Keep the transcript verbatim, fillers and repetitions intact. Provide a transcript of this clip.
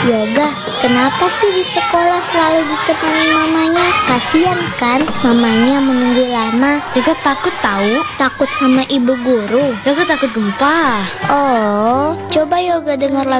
Yoga, kenapa sih di sekolah selalu ditemani mamanya? Kasian kan mamanya menunggu lama. Yoga takut tahu. Takut sama ibu guru. Yoga takut gempa. Oh, coba Yoga dengar lagu